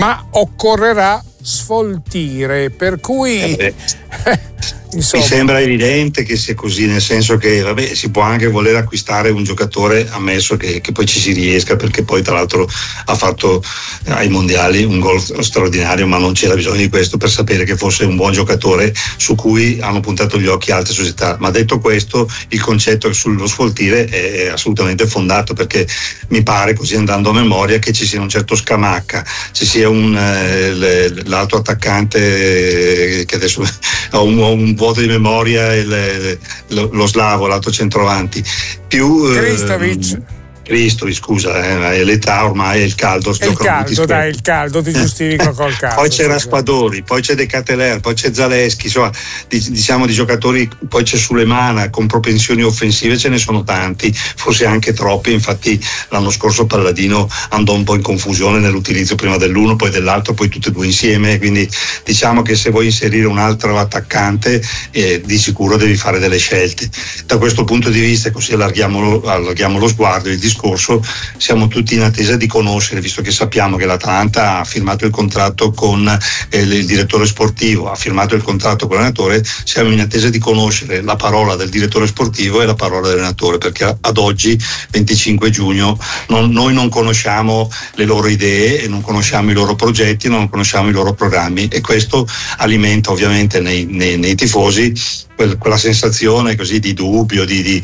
ma occorrerà sfoltire, per cui mi sembra evidente che sia così, nel senso che si può anche voler acquistare un giocatore, ammesso che poi ci si riesca, perché poi tra l'altro ha fatto ai mondiali un gol straordinario, ma non c'era bisogno di questo per sapere che fosse un buon giocatore su cui hanno puntato gli occhi altre società. Ma detto questo, il concetto sullo sfoltire è assolutamente fondato, perché mi pare, così andando a memoria, che ci sia un certo Scamacca, ci sia l'altro attaccante che adesso ho un vuoto di memoria, lo slavo, l'altro centroavanti, più Cristovic, scusa, è l'età ormai, è il caldo. Il caldo ti giustifico col caldo. Poi c'è Raspadori, poi c'è De Ketelaere, poi c'è Zaleschi, insomma, diciamo di giocatori, poi c'è Sulemana, con propensioni offensive ce ne sono tanti, forse anche troppi, infatti l'anno scorso Palladino andò un po' in confusione nell'utilizzo prima dell'uno, poi dell'altro, poi tutti e due insieme, quindi diciamo che se vuoi inserire un altro attaccante di sicuro devi fare delle scelte. Da questo punto di vista, così allarghiamo lo sguardo, il discorso, siamo tutti in attesa di conoscere, visto che sappiamo che l'Atalanta ha firmato il contratto con il direttore sportivo, ha firmato il contratto con l'allenatore, siamo in attesa di conoscere la parola del direttore sportivo e la parola dell'allenatore, perché ad oggi, 25 giugno, noi non conosciamo le loro idee e non conosciamo i loro progetti, non conosciamo i loro programmi, e questo alimenta ovviamente nei tifosi quella sensazione così di dubbio, di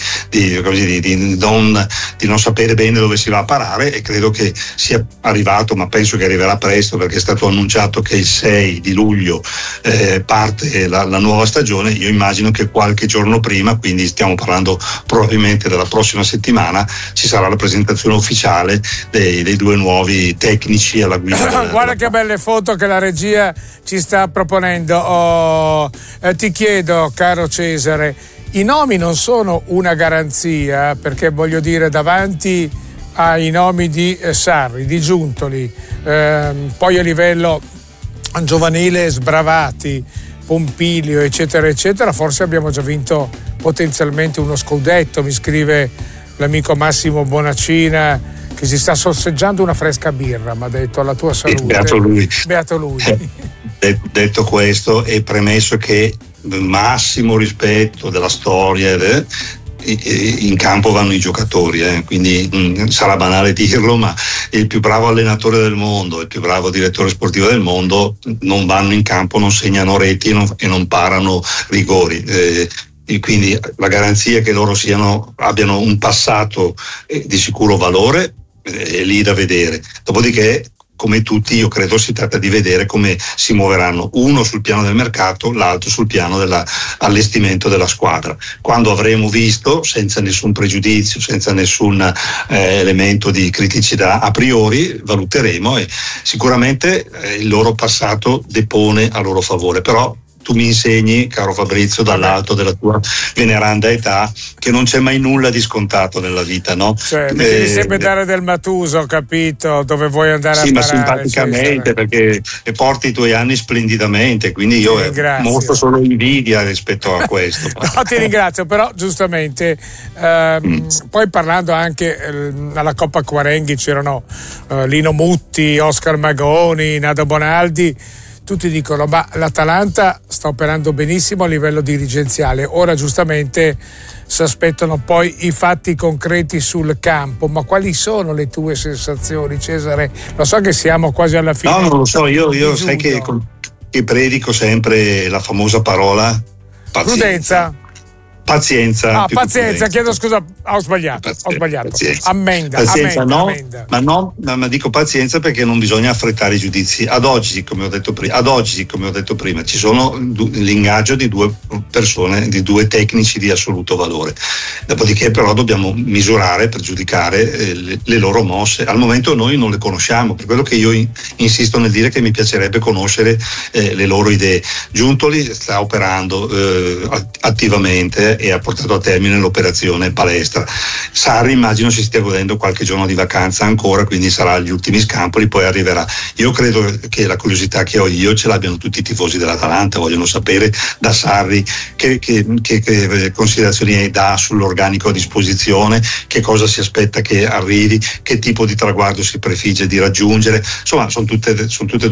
non sapere bene dove si va a parare, e credo che sia arrivato, ma penso che arriverà presto, perché è stato annunciato che il 6 di luglio parte la nuova stagione. Io immagino che qualche giorno prima, quindi stiamo parlando probabilmente della prossima settimana, ci sarà la presentazione ufficiale dei due nuovi tecnici alla guida. Guarda che belle foto che la regia ci sta proponendo. Ti chiedo, caro Cesare, i nomi non sono una garanzia, perché voglio dire, davanti ai nomi di Sarri, di Giuntoli, poi a livello giovanile Sbravati, Pompilio, eccetera eccetera, forse abbiamo già vinto potenzialmente uno scudetto. Mi scrive l'amico Massimo Bonacina, che si sta sorseggiando una fresca birra, mi ha detto, alla tua salute. Beato lui. Detto questo, e premesso che massimo rispetto della storia, in campo vanno i giocatori, quindi sarà banale dirlo, ma il più bravo allenatore del mondo, il più bravo direttore sportivo del mondo non vanno in campo, non segnano reti e non parano rigori. E quindi la garanzia che loro abbiano un passato di sicuro valore è lì da vedere. Dopodiché, come tutti, io credo si tratta di vedere come si muoveranno, uno sul piano del mercato, l'altro sul piano dell'allestimento della squadra. Quando avremo visto, senza nessun pregiudizio, senza nessun elemento di criticità a priori, valuteremo, e sicuramente il loro passato depone a loro favore. Però tu mi insegni, caro Fabrizio, dall'alto della tua veneranda età, che non c'è mai nulla di scontato nella vita, no? Cioè, mi devi sempre dare del Matuso, capito? Dove vuoi andare a parare. Sì, ma simpaticamente, perché porti i tuoi anni splendidamente, quindi io mostro solo invidia rispetto a questo. No, ti ringrazio, però giustamente poi parlando anche alla Coppa Quarenghi c'erano Lino Mutti, Oscar Magoni, Nado Bonaldi. Tutti dicono, ma l'Atalanta sta operando benissimo a livello dirigenziale, ora giustamente si aspettano poi i fatti concreti sul campo. Ma quali sono le tue sensazioni, Cesare? Lo so che siamo quasi alla fine. No, non lo so, io sai che predico sempre la famosa parola prudenza. Pazienza. Pazienza, chiedo scusa, ho sbagliato. Pazienza. Ammenda. Ma dico pazienza perché non bisogna affrettare i giudizi. Ad oggi, come ho detto prima, ci sono l'ingaggio di due persone, di due tecnici di assoluto valore. Dopodiché però dobbiamo misurare per giudicare le loro mosse. Al momento noi non le conosciamo, per quello che io insisto nel dire che mi piacerebbe conoscere le loro idee. Giuntoli sta operando attivamente e ha portato a termine l'operazione palestra. Sarri immagino si stia godendo qualche giorno di vacanza ancora, quindi sarà agli ultimi scampoli, poi arriverà. Io credo che la curiosità che ho io ce l'abbiano tutti i tifosi dell'Atalanta, vogliono sapere da Sarri che considerazioni dà sull'organico a disposizione, che cosa si aspetta che arrivi, che tipo di traguardo si prefigge di raggiungere. Insomma, sono tutte